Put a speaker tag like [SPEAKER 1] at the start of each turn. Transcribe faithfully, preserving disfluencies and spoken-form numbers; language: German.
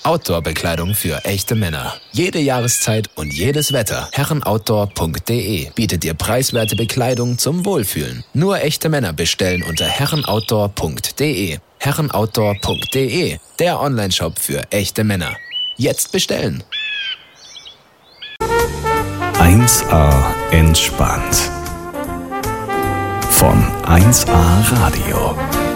[SPEAKER 1] Outdoor-Bekleidung für echte Männer. Jede Jahreszeit und jedes Wetter. herrenoutdoor punkt de bietet dir preiswerte Bekleidung zum Wohlfühlen. Nur echte Männer bestellen unter herrenoutdoor punkt de. herrenoutdoor punkt de, der Onlineshop für echte Männer. Jetzt bestellen!
[SPEAKER 2] eins A entspannt. Von eins A Radio.